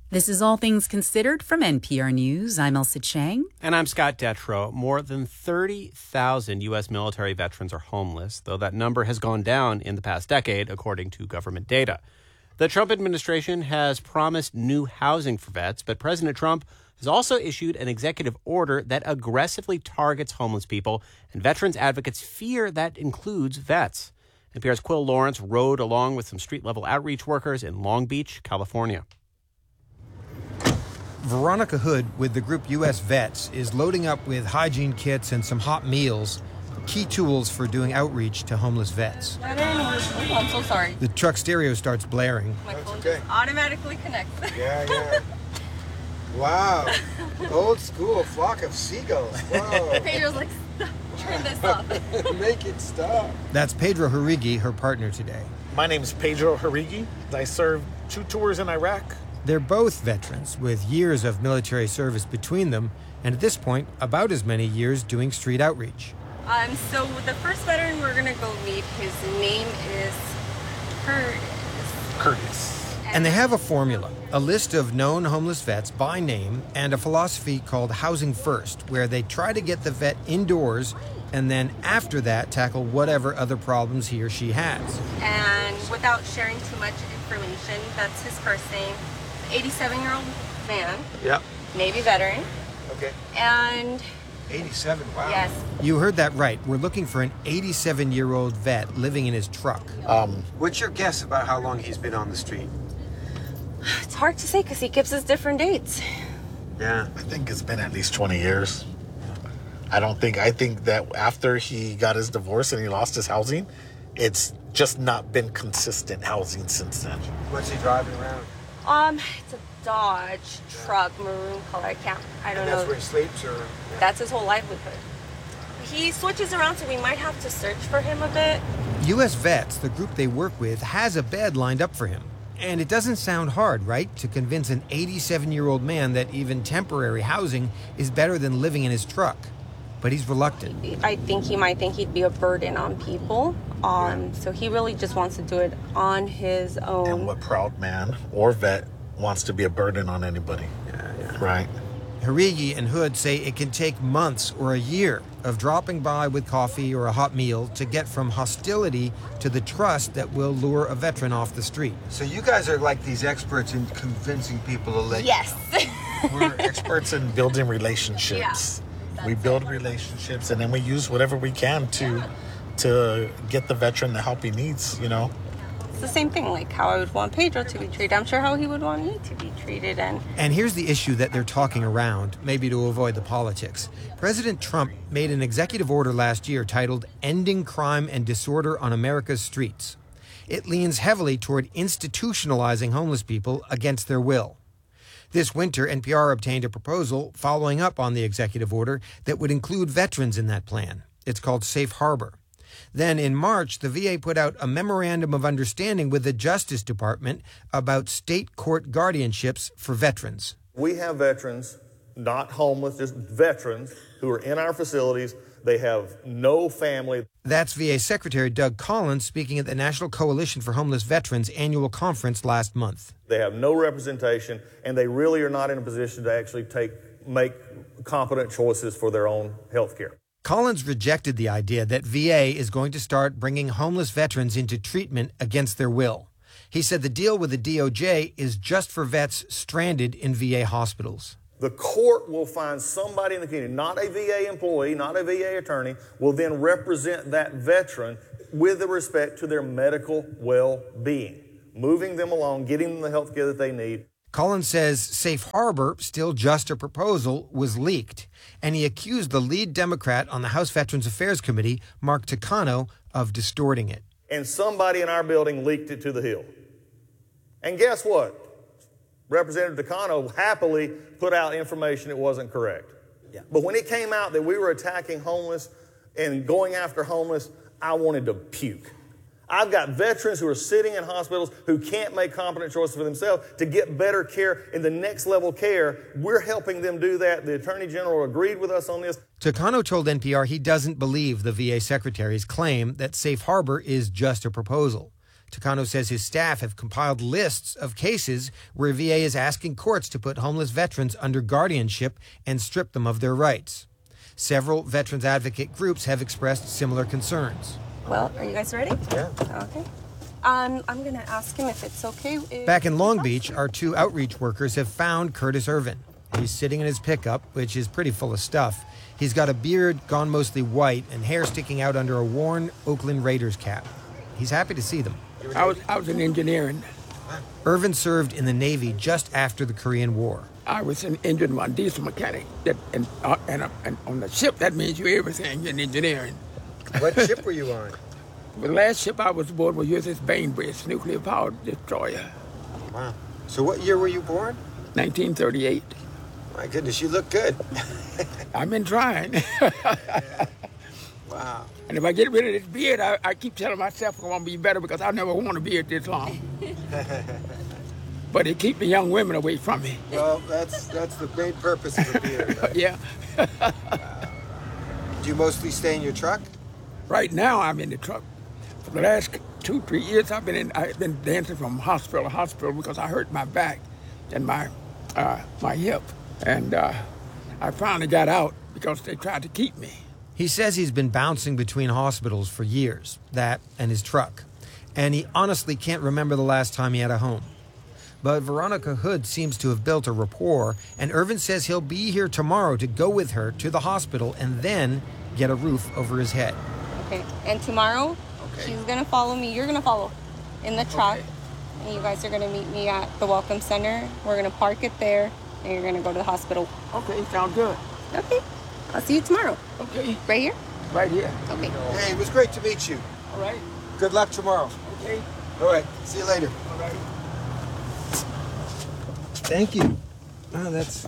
This is All Things Considered from NPR News. I'm Elsa Chang. And I'm Scott Detrow. More than 30,000 U.S. military veterans are homeless, though that number has gone down in the past decade, according to government data. The Trump administration has promised new housing for vets, but President Trump has also issued an executive order that aggressively targets homeless people, and veterans advocates fear that includes vets. NPR's Quill Lawrence rode along with some street-level outreach workers in Long Beach, California. Veronica Hood with the group U.S. Vets is loading up with hygiene kits and some hot meals, key tools for doing outreach to homeless vets. Oh, I'm so sorry. The truck stereo starts blaring. My phone just automatically connects. Yeah. Wow. Old school flock of seagulls. Whoa. Pedro's like, turn this off. Make it stop. That's Pedro Harigi, her partner today. My name is Pedro Harigi. I served 2 tours in Iraq. They're both veterans with years of military service between them, and at this point, about as many years doing street outreach. So the first veteran we're going to go meet, his name is Curtis. And they have a formula, a list of known homeless vets by name, and a philosophy called Housing First, where they try to get the vet indoors and then after that tackle whatever other problems he or she has. And without sharing too much information, that's his first name. 87-year-old man. Yep. Navy veteran. Okay. And 87, wow. yes. You heard that right. We're looking for an 87-year-old vet living in his truck. What's your guess about how long he's been on the street? It's hard to say because he gives us different dates. Yeah. I think it's been at least 20 years. I think that after he got his divorce and he lost his housing, it's just not been consistent housing since then. What's he driving around? It's a Dodge truck, maroon color. I don't know. That's where he sleeps, or? That's his whole livelihood. He switches around, so we might have to search for him a bit. U.S. Vets, the group they work with, has a bed lined up for him. And it doesn't sound hard, right, to convince an 87-year-old man that even temporary housing is better than living in his truck. But he's reluctant. I think he might think he'd be a burden on people. So he really just wants to do it on his own. And what proud man or vet wants to be a burden on anybody? Yeah. Right. Harigi and Hood say it can take months or a year of dropping by with coffee or a hot meal to get from hostility to the trust that will lure a veteran off the street. So you guys are like these experts in convincing people to let Yes. We're experts in building relationships. We build relationships, and then we use whatever we can to get the veteran the help he needs, you know. It's the same thing, like how I would want Pedro to be treated. I'm sure how he would want me to be treated. And here's the issue that they're talking around, maybe to avoid the politics. President Trump made an executive order last year titled Ending Crime and Disorder on America's Streets. It leans heavily toward institutionalizing homeless people against their will. This winter, NPR obtained a proposal following up on the executive order that would include veterans in that plan. It's called Safe Harbor. Then in March, the VA put out a memorandum of understanding with the Justice Department about state court guardianships for veterans. We have veterans, not homeless, just veterans, who are in our facilities. They have no family. That's VA Secretary Doug Collins speaking at the National Coalition for Homeless Veterans annual conference last month. They have no representation, and they really are not in a position to actually make competent choices for their own health care. Collins rejected the idea that VA is going to start bringing homeless veterans into treatment against their will. He said the deal with the DOJ is just for vets stranded in VA hospitals. The court will find somebody in the community, not a VA employee, not a VA attorney, will then represent that veteran with respect to their medical well-being, moving them along, getting them the health care that they need. Collins says Safe Harbor, still just a proposal, was leaked, and he accused the lead Democrat on the House Veterans Affairs Committee, Mark Takano, of distorting it. And somebody in our building leaked it to the Hill. And guess what? Representative Takano happily put out information that wasn't correct. Yeah. But when it came out that we were attacking homeless and going after homeless, I wanted to puke. I've got veterans who are sitting in hospitals who can't make competent choices for themselves to get better care in the next level care. We're helping them do that. The Attorney General agreed with us on this. Takano told NPR he doesn't believe the VA secretary's claim that Safe Harbor is just a proposal. Takano says his staff have compiled lists of cases where VA is asking courts to put homeless veterans under guardianship and strip them of their rights. Several veterans advocate groups have expressed similar concerns. Well, are you guys ready? Yeah. Okay. I'm going to ask him if it's okay. Back in Long Beach, our two outreach workers have found Curtis Irvin. He's sitting in his pickup, which is pretty full of stuff. He's got a beard gone mostly white and hair sticking out under a worn Oakland Raiders cap. He's happy to see them. I was in engineering. Irvin served in the Navy just after the Korean War. I was an engine one, diesel mechanic. And on the ship, that means you're everything in engineering. What ship were you on? The last ship I was aboard was USS Bainbridge, nuclear-powered destroyer. Wow. So what year were you born? 1938. My goodness, you look good. I've been trying. Wow. And if I get rid of this beard, I keep telling myself I want to be better because I never want a beard this long. But it keeps the young women away from me. Well, that's the main purpose of the beard, right? Yeah. Do you mostly stay in your truck? Right now, I'm in the truck. For the last 2-3 years, I've been dancing from hospital to hospital because I hurt my back and my hip. And I finally got out because they tried to keep me. He says he's been bouncing between hospitals for years, that and his truck. And he honestly can't remember the last time he had a home. But Veronica Hood seems to have built a rapport, and Irvin says he'll be here tomorrow to go with her to the hospital and then get a roof over his head. Okay. And tomorrow, she's going to follow me. You're going to follow in the truck. Okay. And you guys are going to meet me at the Welcome Center. We're going to park it there, and you're going to go to the hospital. Okay, sounds good. Okay. I'll see you tomorrow. Okay. Right here? Right here. Okay. Hey, it was great to meet you. All right. Good luck tomorrow. Okay. All right. See you later. All right. Thank you. Oh, that's...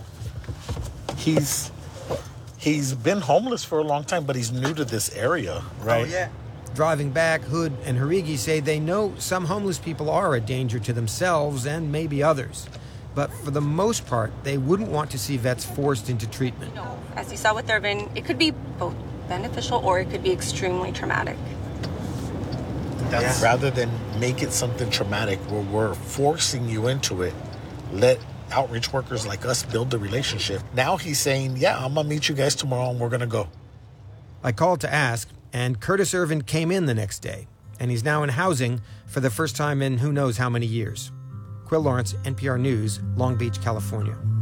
He's been homeless for a long time, but he's new to this area, right? Oh, yeah. Driving back, Hood and Harigi say they know some homeless people are a danger to themselves and maybe others. But for the most part, they wouldn't want to see vets forced into treatment. As you saw with Irvin, it could be both beneficial or it could be extremely traumatic. Rather than make it something traumatic where we're forcing you into it, let outreach workers like us build the relationship. Now he's saying, yeah, I'm going to meet you guys tomorrow and we're going to go. I called to ask, and Curtis Irvin came in the next day, and he's now in housing for the first time in who knows how many years. Quill Lawrence, NPR News, Long Beach, California.